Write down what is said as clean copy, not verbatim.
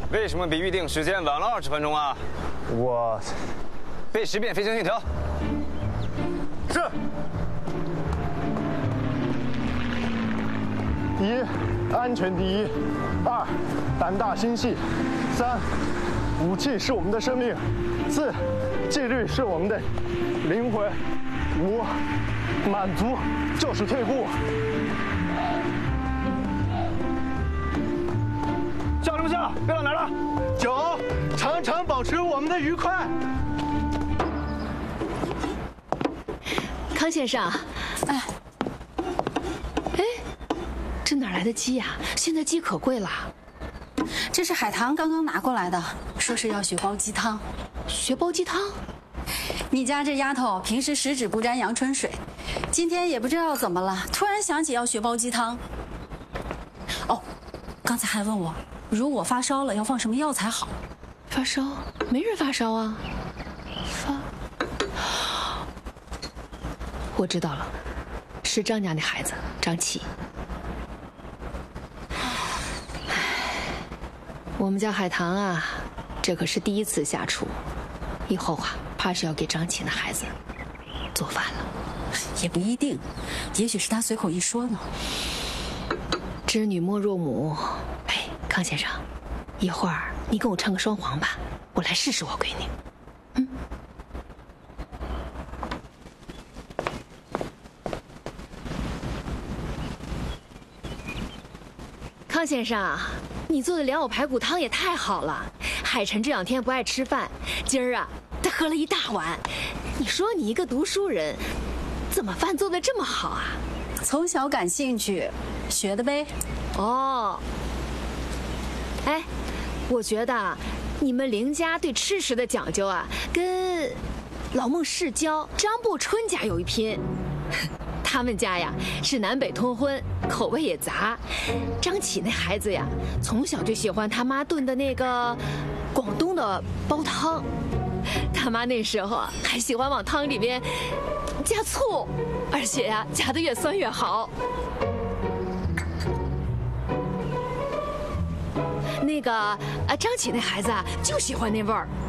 为什么比预定时间晚了20分钟啊？ 我背10遍飞行信条。 是。1. 安全第一。2. 胆大心细。3. 武器是我们的生命。4. 纪律是我们的灵魂。5. 满足就是退步。下路下，飞到哪儿了？9. 常常保持我们的愉快。 康先生，哎，这哪来的鸡呀？现在鸡可贵了。 这是海棠刚刚拿过来的，说是要学煲鸡汤。 学煲鸡汤？ 你家这丫头平时十指不沾阳春水，今天也不知道怎么了，突然想起要学煲鸡汤。哦，刚才还问我，如果发烧了要放什么药才好？ 发烧？没人发烧啊。我知道了，是张家那孩子张琪。我们家海棠啊，这可是第一次下厨，以后啊，怕是要给张琪那孩子做饭了。 也不一定，也许是他随口一说呢。 知女莫若母。哎，康先生，一会儿你跟我唱个双簧吧，我来试试我闺女。康先生，你做的莲藕排骨汤也太好了。海晨这2天不爱吃饭，今儿啊，他喝了1大碗。你说你一个读书人，怎么饭做得这么好啊？ 从小感兴趣，学的呗。 哦，哎，我觉得你们林家对吃食的讲究啊，跟老孟世交、张步春家有一拼。他们家呀是南北通婚，口味也杂。张启那孩子呀，从小就喜欢他妈炖的那个广东的煲汤。他妈那时候啊，还喜欢往汤里面加醋，而且呀，加得越酸越好。那个张启那孩子啊，就喜欢那味儿。